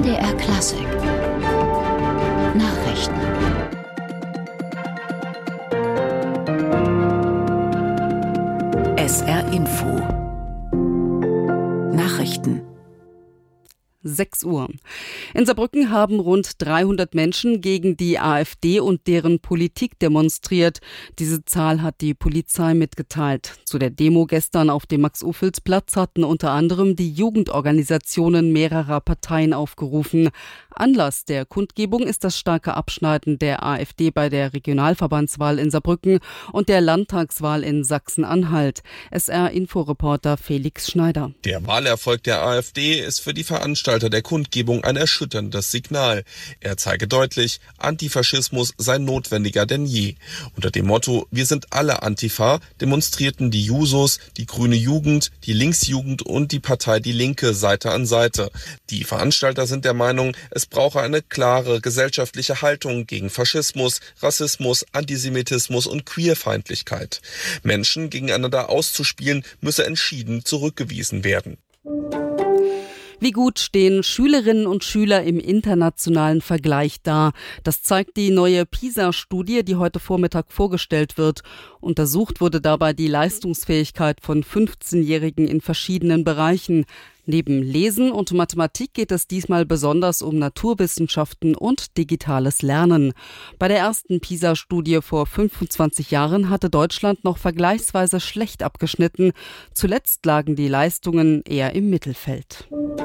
NDR Klassik Nachrichten. SR Info Nachrichten 6 Uhr. In Saarbrücken haben rund 300 Menschen gegen die AfD und deren Politik demonstriert. Diese Zahl hat die Polizei mitgeteilt. Zu der Demo gestern auf dem Max-Ophüls-Platz hatten unter anderem die Jugendorganisationen mehrerer Parteien aufgerufen. Anlass der Kundgebung ist das starke Abschneiden der AfD bei der Regionalverbandswahl in Saarbrücken und der Landtagswahl in Sachsen-Anhalt. SR-Inforeporter Felix Schneider. Der Wahlerfolg der AfD ist für die Veranstalter der Kundgebung ein erschütterndes Signal. Er zeige deutlich, Antifaschismus sei notwendiger denn je. Unter dem Motto "Wir sind alle Antifa" demonstrierten die Jusos, die Grüne Jugend, die Linksjugend und die Partei Die Linke Seite an Seite. Die Veranstalter sind der Meinung, es brauche eine klare gesellschaftliche Haltung gegen Faschismus, Rassismus, Antisemitismus und Queerfeindlichkeit. Menschen gegeneinander auszuspielen, müsse entschieden zurückgewiesen werden. Wie gut stehen Schülerinnen und Schüler im internationalen Vergleich da? Das zeigt die neue PISA-Studie, die heute Vormittag vorgestellt wird. Untersucht wurde dabei die Leistungsfähigkeit von 15-Jährigen in verschiedenen Bereichen. Neben Lesen und Mathematik geht es diesmal besonders um Naturwissenschaften und digitales Lernen. Bei der ersten PISA-Studie vor 25 Jahren hatte Deutschland noch vergleichsweise schlecht abgeschnitten. Zuletzt lagen die Leistungen eher im Mittelfeld.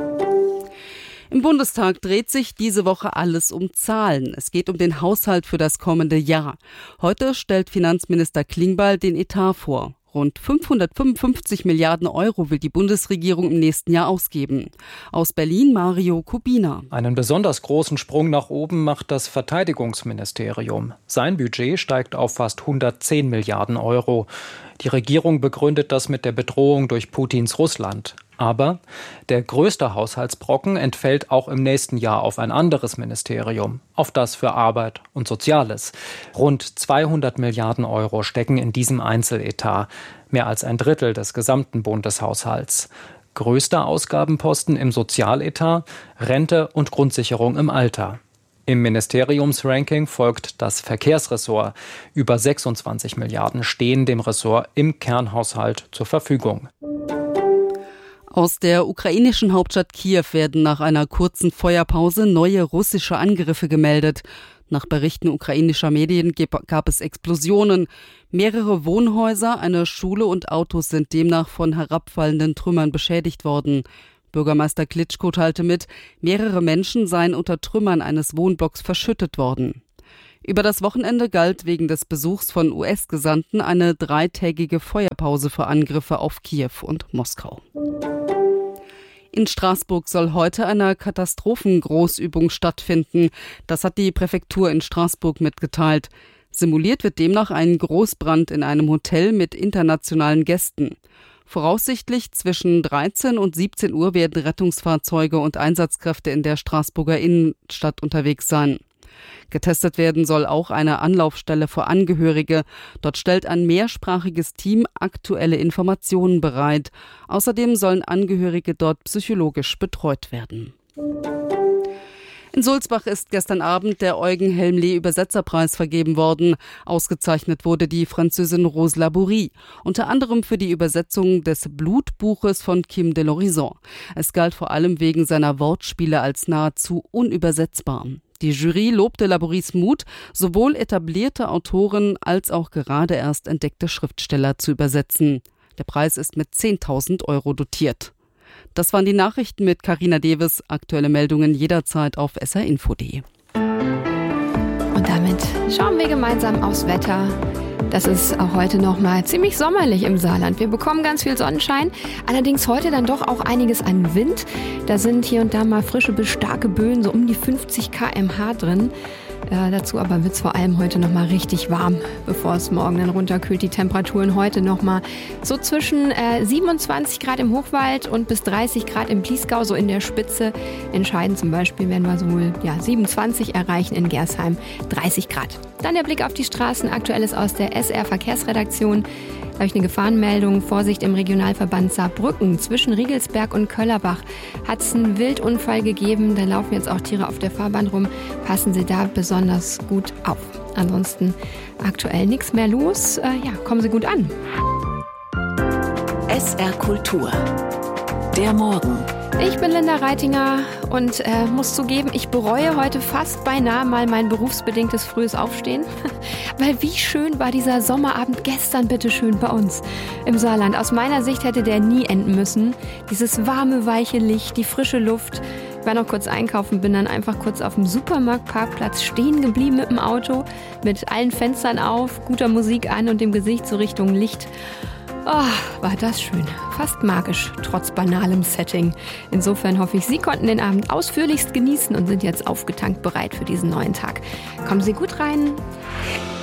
Im Bundestag dreht sich diese Woche alles um Zahlen. Es geht um den Haushalt für das kommende Jahr. Heute stellt Finanzminister Klingbeil den Etat vor. Rund 555 Milliarden Euro will die Bundesregierung im nächsten Jahr ausgeben. Aus Berlin Mario Kubina. Einen besonders großen Sprung nach oben macht das Verteidigungsministerium. Sein Budget steigt auf fast 110 Milliarden Euro. Die Regierung begründet das mit der Bedrohung durch Putins Russland. Aber der größte Haushaltsbrocken entfällt auch im nächsten Jahr auf ein anderes Ministerium, auf das für Arbeit und Soziales. Rund 200 Milliarden Euro stecken in diesem Einzeletat, mehr als ein Drittel des gesamten Bundeshaushalts. Größter Ausgabenposten im Sozialetat, Rente und Grundsicherung im Alter. Im Ministeriumsranking folgt das Verkehrsressort. Über 26 Milliarden stehen dem Ressort im Kernhaushalt zur Verfügung. Aus der ukrainischen Hauptstadt Kiew werden nach einer kurzen Feuerpause neue russische Angriffe gemeldet. Nach Berichten ukrainischer Medien gab es Explosionen. Mehrere Wohnhäuser, eine Schule und Autos sind demnach von herabfallenden Trümmern beschädigt worden. Bürgermeister Klitschko teilte mit, mehrere Menschen seien unter Trümmern eines Wohnblocks verschüttet worden. Über das Wochenende galt wegen des Besuchs von US-Gesandten eine 3-tägige Feuerpause für Angriffe auf Kiew und Moskau. In Straßburg soll heute eine Katastrophengroßübung stattfinden. Das hat die Präfektur in Straßburg mitgeteilt. Simuliert wird demnach ein Großbrand in einem Hotel mit internationalen Gästen. Voraussichtlich zwischen 13 und 17 Uhr werden Rettungsfahrzeuge und Einsatzkräfte in der Straßburger Innenstadt unterwegs sein. Getestet werden soll auch eine Anlaufstelle für Angehörige. Dort stellt ein mehrsprachiges Team aktuelle Informationen bereit. Außerdem sollen Angehörige dort psychologisch betreut werden. In Sulzbach ist gestern Abend der Eugen Helmle Übersetzerpreis vergeben worden. Ausgezeichnet wurde die Französin Rose Labourie, unter anderem für die Übersetzung des Blutbuches von Kim de l'Horizon. Es galt vor allem wegen seiner Wortspiele als nahezu unübersetzbar. Die Jury lobte Labouries Mut, sowohl etablierte Autoren als auch gerade erst entdeckte Schriftsteller zu übersetzen. Der Preis ist mit 10.000 Euro dotiert. Das waren die Nachrichten mit Carina Deves. Aktuelle Meldungen jederzeit auf srinfo.de. Und damit schauen wir gemeinsam aufs Wetter. Das ist auch heute noch mal ziemlich sommerlich im Saarland. Wir bekommen ganz viel Sonnenschein, allerdings heute dann doch auch einiges an Wind. Da sind hier und da mal frische bis starke Böen, so um die 50 km/h drin. Dazu aber wird es vor allem heute noch mal richtig warm, bevor es morgen dann runterkühlt. Die Temperaturen heute noch mal so zwischen 27 Grad im Hochwald und bis 30 Grad im Bliesgau, so in der Spitze. Entscheidend zum Beispiel werden wir so wohl 27 erreichen, in Gersheim 30 Grad. Dann der Blick auf die Straßen, Aktuelles aus der SR Verkehrsredaktion. Da habe ich eine Gefahrenmeldung. Vorsicht im Regionalverband Saarbrücken. Zwischen Riegelsberg und Köllerbach hat es einen Wildunfall gegeben. Da laufen jetzt auch Tiere auf der Fahrbahn rum. Passen Sie da besonders gut auf. Ansonsten aktuell nichts mehr los. Kommen Sie gut an. SR Kultur. Der Morgen. Ich bin Linda Reitinger und muss zugeben, ich bereue heute fast beinahe mal mein berufsbedingtes frühes Aufstehen. Weil wie schön war dieser Sommerabend gestern bitteschön bei uns im Saarland. Aus meiner Sicht hätte der nie enden müssen. Dieses warme, weiche Licht, die frische Luft. Ich war noch kurz einkaufen, bin dann einfach kurz auf dem Supermarktparkplatz stehen geblieben mit dem Auto, mit allen Fenstern auf, guter Musik an und dem Gesicht so Richtung Licht. Oh, war das schön. Fast magisch, trotz banalem Setting. Insofern hoffe ich, Sie konnten den Abend ausführlichst genießen und sind jetzt aufgetankt bereit für diesen neuen Tag. Kommen Sie gut rein.